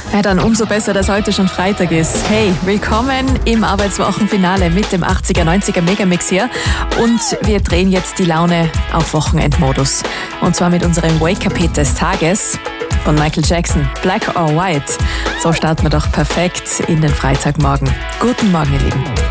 Ja, dann umso besser, dass heute schon Freitag ist. Hey, willkommen im Arbeitswochenfinale mit dem 80er, 90er Megamix hier. Und wir drehen jetzt die Laune auf Wochenendmodus. Und zwar mit unserem Wake-Up-Hit des Tages von Michael Jackson, Black or White. So starten wir doch perfekt in den Freitagmorgen. Guten Morgen, ihr Lieben.